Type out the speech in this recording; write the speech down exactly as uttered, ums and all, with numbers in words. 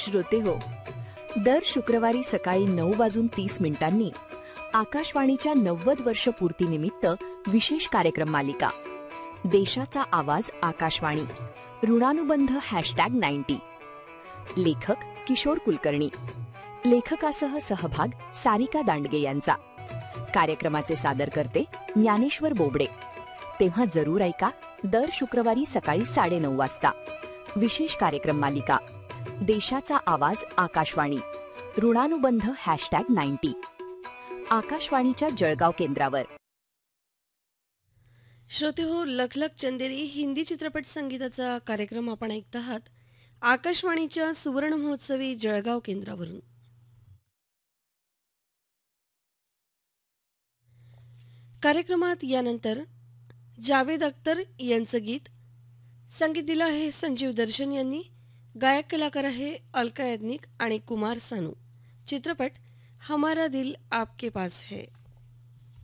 श्रोते हो, दर शुक्रवारी सकाळी नऊ वाजून तीस मिनिटांनी आकाशवाणीच्या नव्वद वर्ष पूर्तीनिमित्त विशेष कार्यक्रम मालिका देशाचा आवाज आकाशवाणी ऋणानुबंध हॅशटॅग नाईन्टी. लेखक किशोर कुलकर्णी, लेखकासह सहभाग सारिका दांडगे यांचा. कार्यक्रमाचे सादर करते ज्ञानेश्वर बोबडे. तेव्हा जरूर ऐका दर शुक्रवारी सकाळी साडेनऊ वाजता विशेष कार्यक्रम मालिका देशाचा आवाज आकाशवाणी ऋणानुबंध हॅशटॅग नाईन्टी. आकाशवाणीच्या जळगाव केंद्रावर. श्रोते हो, लख लख चंदेरी हिंदी चित्रपट संगीताचा कार्यक्रम आपण ऐकत आहात आकाशवाणीच्या सुवर्ण महोत्सवी जळगाव केंद्रावरून. कार्यक्रमात यानंतर जावेद अख्तर यांचं गीत. संगीत दिलं आहे संजीव दर्शन यांनी. गायक कलाकार आहे अलका याज्ञिक आणि कुमार सानू. चित्रपट हमारा दिल आपके पास है.